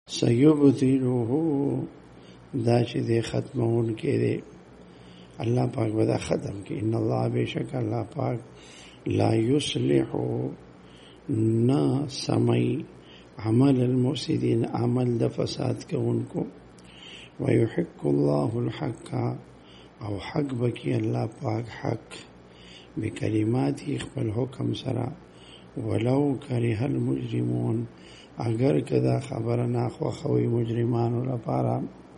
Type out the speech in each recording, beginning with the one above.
سیبدلوه دا چې دې ختمون کې دې الله پاک ودا ختم کې ان الله بیشک الله پاک لا یصلح نا سمئی عمل المفسدین عمل د فساد کوونکو ويحق الله الحق او حق بکی الله پاک حق بکلمات خپل حکم سره ولو کرہ المجرمون اگر کدا خبر ناخوخوی مجرمانو لپاره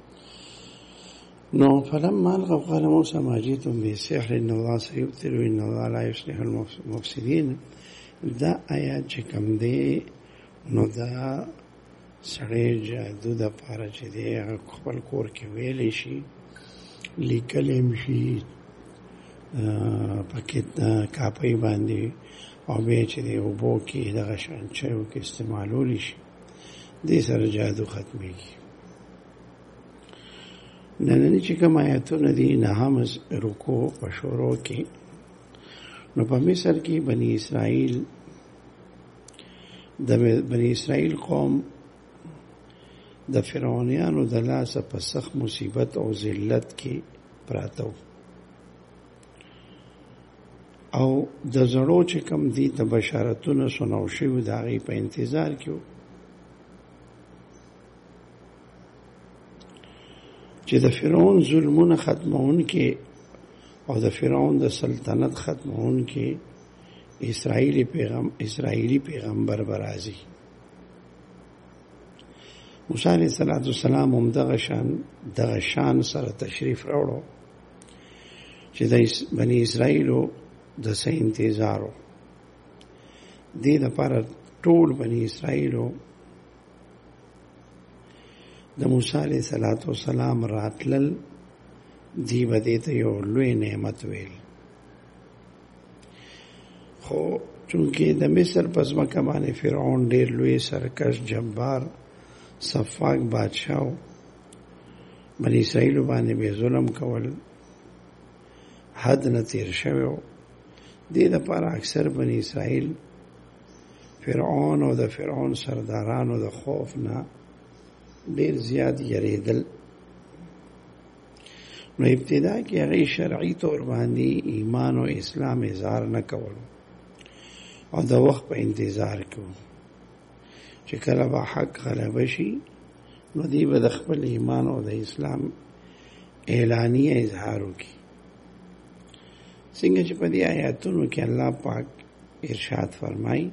نو فلما الغوا قال موسى ما جئتم بالسحر ان الله سيبطل ان الله لا يصلح المفسدين دا آیات چې کوم دی نو دا سړی جادو د پاره چې دی خپل کور کې ویلې شي لیکلم شي پکې کاپي باندې او به چې دی وبو کې دغه شان چایو کې استعمالول شي دې سره جادو ختميږي. نن چې کوم آیاتونه دي نه هم رکوع او شروع کې نو په مصر کې بني اسرائیل قوم د فرعونانو د لاسه په سخت مصیبت او ذلت کې پراته او د زړو چې کم دي د بشارتونو سنو شوی د هغې په انتظار کې چې د فرعون ظلمونه ختمون کې او د فرعون د سلطنت ختمون کې اسرائیلی پیغمبر برازي. موسی علیه السلام هم دغه شان سره تشریف راوړو چې د بنی اسرائیلو د سې انتظارو دې لپاره ټول بنی اسرائیلو د موسی علیه السلام راتلل دی بدې ته یو لوی نعمت ویل. خو چونکې د مصر په ځمکه باندې فرعون ډېر لوی سرکش جبار صفاق بادشاہ بنی اسرائیلو باندې به ظلم کول حد نه تیر شوی دې لپاره اکثر بنی اسرائیل فرعون او د فرعون سردارانو د خوف نه ډېر زیات یریدل. نو ابتدا کې هغه شرعي تور باندې ایمان او اسلام اظهار نه کول او د وخت په انتظار کې چې کله به حق غلبه شي نو دی به د خپل ایمان او د اسلام اعلانیه اظهار وکړي. څنګه چې په دې آیاتونو کې الله پاک ارشاد فرمایي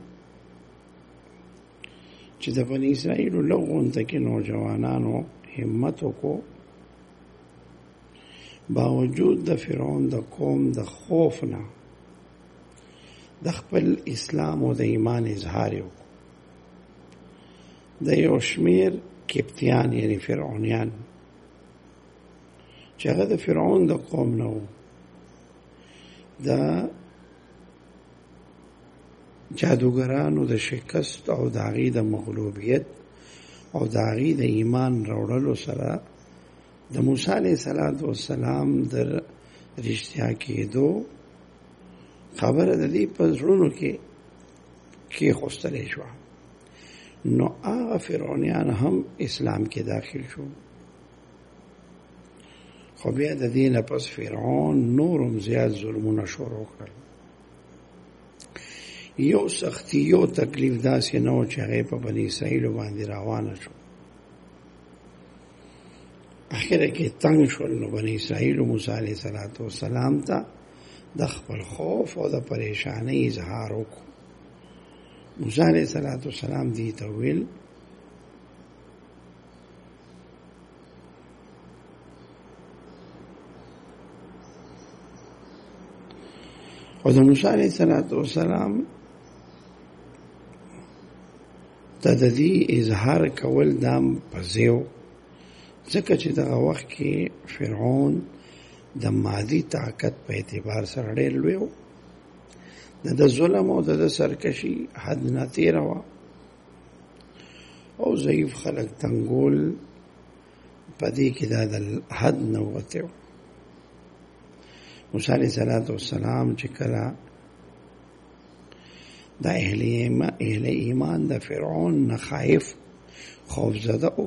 چې د بنی اسرائیلو لغونته کې نوجوانانو همت وکړو باوجود د فرعون د قوم د خوف نه د خپل اسلام او د ایمان اظهار وکړو. د یو شمیر کپتیان یعنی فرعونیان چې هغه د فرعون د قوم نه وو د جادوګرانو د شکست او د هغې د مغلوبیت او د هغې د ایمان راوړلو سره د موسی علیه السلام د رښتیا کېدو خبره د دې په زړونو کې کېښودلې شوه. نو هغه فرعونیان هم اسلام کې داخل شو. خو بیا د دې نه پس فرعون نورم زیات ظلمونه شروع کړل. یو سختی یو تکلیف داسې نه و چې هغې په بني اسرائیلو باندې روانه شو. اخره کې تنګ شول. نو بني اسرائیلو موسی علیه السلام ته د خپل خوف او د پریشانۍ اظهار وکړو. موسی علیه السلام دې ته ویل او د موسی علیه السلام ته د دې اظهار کول دام پزیو ځکه چې دغه وخت کې فرعون د مادي طاقت په اعتبار سره ډېر لوی و. د ظلم او د سرکشي حد نه تېره وه او ضعیف خلک تنګول په دې کې دا د حد نه وتی و. موسی علیه السلام چې کله د اهل ایمان د فرعون نه خایف خوفزده او